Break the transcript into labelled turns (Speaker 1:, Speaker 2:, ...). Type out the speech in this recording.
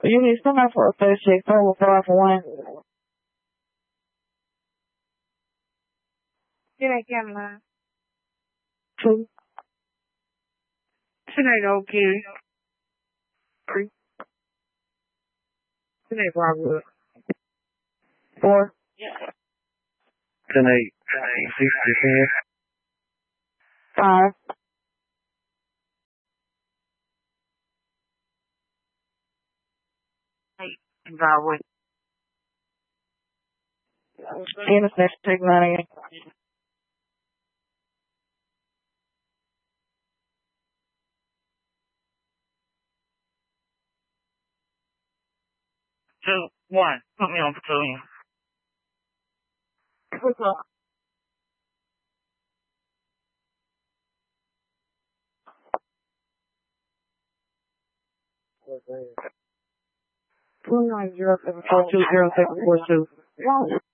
Speaker 1: You need somebody for a 36 over 5 for 1.
Speaker 2: Get that camera.
Speaker 1: 2.
Speaker 2: Tonight, okay. 3. Tonight, Robert.
Speaker 1: 4.
Speaker 3: Tonight,
Speaker 1: 5.
Speaker 2: Zimbabwe.
Speaker 1: Dennis next to take 98.
Speaker 2: Two, one. Put me on platoon.
Speaker 1: What's up? Two 9 0 7 4 2 0 7 4 2.